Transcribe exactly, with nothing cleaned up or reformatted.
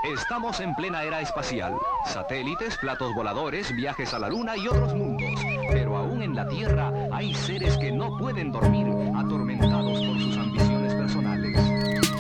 Estamos en plena era espacial. Satélites, platos voladores, viajes a la Luna y otros mundos. Pero aún en la Tierra hay seres que no pueden dormir